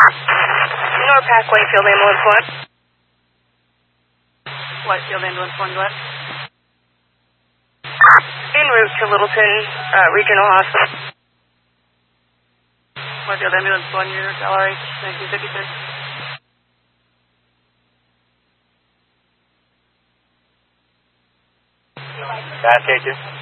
NORPAC Whitefield Ambulance 1. Whitefield Ambulance 1, go ahead. En route to Littleton Regional Hospital. Whitefield Ambulance 1, unit LRH 1953. Fast K2.